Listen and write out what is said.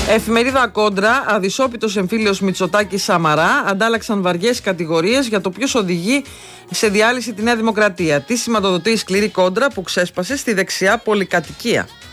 Εφημερίδα Κόντρα, αδυσόπιτος εμφύλιος Μητσοτάκης Σαμαρά αντάλλαξαν βαριές κατηγορίες για το ποιος οδηγεί σε διάλυση τη Νέα Δημοκρατία. Τι σηματοδοτεί η σκληρή Κόντρα που ξέσπασε στη δεξιά πολυκατοικία.